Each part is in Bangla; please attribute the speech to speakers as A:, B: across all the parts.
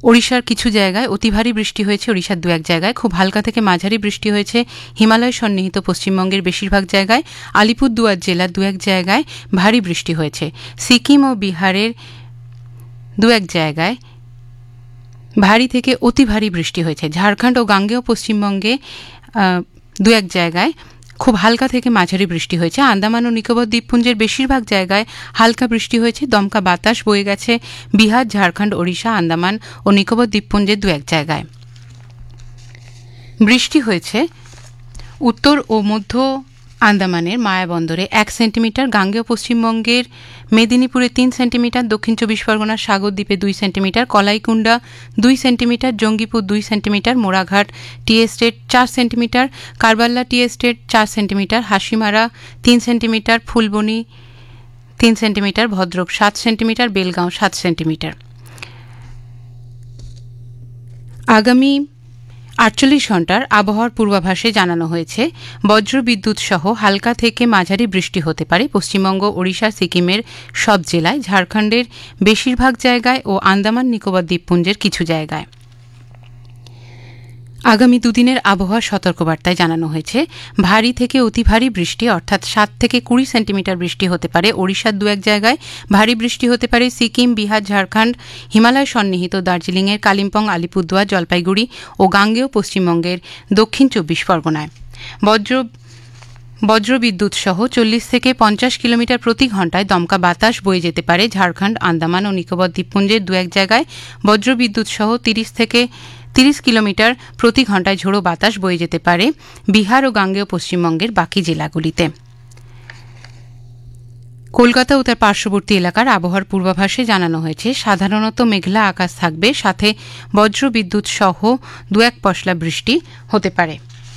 A: ওড়িশার কিছু জায়গায় অতি ভারী বৃষ্টি হয়েছে, ওড়িশার দু এক জায়গায় খুব হালকা থেকে মাঝারি বৃষ্টি হয়েছে হিমালয় সন্নিহিত পশ্চিমবঙ্গের বেশিরভাগ জায়গায়, আলিপুরদুয়ার জেলার দু এক জায়গায় ভারী বৃষ্টি হয়েছে, সিকিম ও বিহারের দু এক জায়গায় ভারী থেকে অতি ভারী বৃষ্টি হয়েছে, ঝাড়খণ্ড ও গাঙ্গেয় পশ্চিমবঙ্গে দু এক জায়গায় খুব হালকা থেকে মাঝারি বৃষ্টি হয়েছে, আন্দামান ও নিকোবর দ্বীপপুঞ্জের বেশিরভাগ জায়গায় হালকা বৃষ্টি হয়েছে, দমকা বাতাস বয়ে গেছে বিহার, ঝাড়খণ্ড, ওড়িশা, আন্দামান ও নিকোবর দ্বীপপুঞ্জের দু এক জায়গায়। বৃষ্টি হয়েছে উত্তর ও মধ্য আন্দামানের মায়াবন্দরে 1 সেন্টিমিটার, গাঙ্গেয় পশ্চিমবঙ্গের মেদিনীপুরে 3 সেন্টিমিটার, দক্ষিণ 24 পরগনার সাগরদ্বীপে 2 centimetre, Kalaikunda 2 centimetre, Jangipur 2 centimetre, Moraghat tea estate 4 centimetre, কারবাল্লা tea estate 4 centimetre, Hasimara 3 centimetre, ফুলবনি 3 centimetre, Bhadrak 7 centimetre, Belgaum 7 centimetre. আগামী 48 ঘণ্টার আবহাওয়ার পূর্বাভাসে জানানো হয়েছে বজ্রবিদ্যুৎ সহ হালকা থেকে মাঝারি বৃষ্টি হতে পারে পশ্চিমবঙ্গ, ওড়িশা, সিকিমের সব জেলায়, ঝাড়খণ্ডের বেশিরভাগ জায়গায় ও আন্দামান নিকোবর দ্বীপপুঞ্জের কিছু জায়গায়। আগামী দুদিনের আবহাওয়া সতর্কবার্তায় জানানো হয়েছে ভারী থেকে অতি ভারী বৃষ্টি অর্থাৎ 7 থেকে 20 সেন্টিমিটার বৃষ্টি হতে পারে ওড়িশার দু এক জায়গায়, ভারী বৃষ্টি হতে পারে সিকিম, বিহার, ঝাড়খণ্ড, হিমালয় সন্নিহিত দার্জিলিংয়ের কালিম্পং, আলিপুরদুয়ার, জলপাইগুড়ি ও গাঙ্গেয় পশ্চিমবঙ্গের দক্ষিণ 24 পরগনায়। বজ্রবিদ্যুৎ সহ 40 থেকে 50 কিলোমিটার প্রতি ঘণ্টায় দমকা বাতাস বয়ে যেতে পারে ঝাড়খণ্ড, আন্দামান ও নিকোবর দ্বীপপুঞ্জের দু এক জায়গায়, বজ্রবিদ্যুৎ সহ 30 থেকে 30 কিলোমিটার প্রতি ঘণ্টায় ঝোড়ো বাতাস বয়ে যেতে পারে বিহার ও গাঙ্গেয় পশ্চিমবঙ্গের বাকি জেলাগুলিতে। কলকাতা ও তার পার্শ্ববর্তী এলাকার আবহাওয়ার পূর্বাভাসে জানানো হয়েছে সাধারণত মেঘলা আকাশ থাকবে, সাথে বজ্রবিদ্যুৎ সহ 2-1 পশলা বৃষ্টি হতে পারে।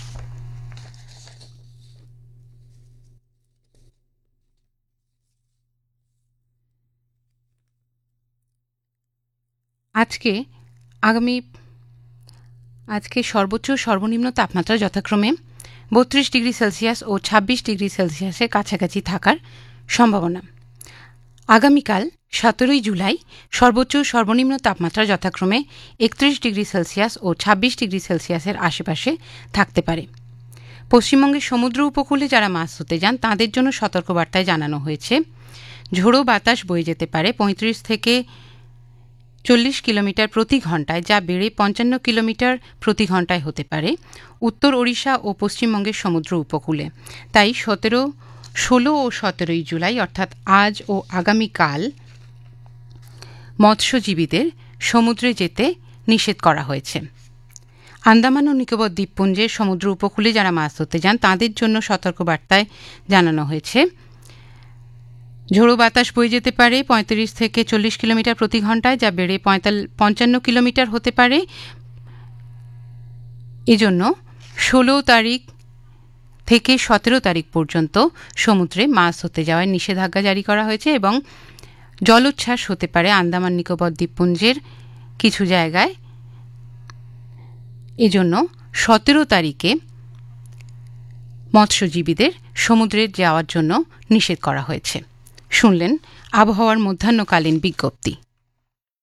A: আজকে সর্বোচ্চ সর্বনিম্ন তাপমাত্রা যথাক্রমে 32 ডিগ্রি সেলসিয়াস ও 26 ডিগ্রি সেলসিয়াসের কাছাকাছি থাকার সম্ভাবনা। আগামীকাল 17 জুলাই সর্বোচ্চ সর্বনিম্ন তাপমাত্রা যথাক্রমে 31 ডিগ্রি সেলসিয়াস ও 26 ডিগ্রি সেলসিয়াসের আশেপাশে থাকতে পারে। পশ্চিমবঙ্গের সমুদ্র উপকূলে যারা মাছ ধরতে যান তাদের জন্য সতর্কবার্তায় জানানো হয়েছে ঝোড়ো বাতাস বয়ে যেতে পারে 35 থেকে 40 কিলোমিটার প্রতি ঘণ্টায়, যা বেড়ে 55 কিলোমিটার প্রতি ঘণ্টায় হতে পারে উত্তর ওড়িশা ও পশ্চিমবঙ্গের সমুদ্র উপকূলে। তাই 16 ও 17 জুলাই অর্থাৎ আজ ও আগামীকাল মৎস্যজীবীদের সমুদ্রে যেতে নিষেধ করা হয়েছে। আন্দামান ও নিকোবর দ্বীপপুঞ্জের সমুদ্র উপকূলে যারা মাছ ধরতে যান তাদের জন্য সতর্কবার্তায় জানানো হয়েছে ঝোড়ো বাতাস বয়ে যেতে পারে 35 থেকে 40 কিলোমিটার প্রতি ঘণ্টায়, যা বেড়ে 55 কিলোমিটার হতে পারে। এজন্য 16 তারিখ থেকে 17 তারিখ পর্যন্ত সমুদ্রে মাছ ধরতে যাওয়ার নিষেধাজ্ঞা জারি করা হয়েছে এবং জলোচ্ছ্বাস হতে পারে আন্দামান নিকোবর দ্বীপপুঞ্জের কিছু জায়গায়। এজন্য 17 তারিখে মৎস্যজীবীদের সমুদ্রে যাওয়ার জন্য নিষেধ করা হয়েছে। শুনলেন আবহাওয়ার মধ্যাহ্নকালীন বিজ্ঞপ্তি।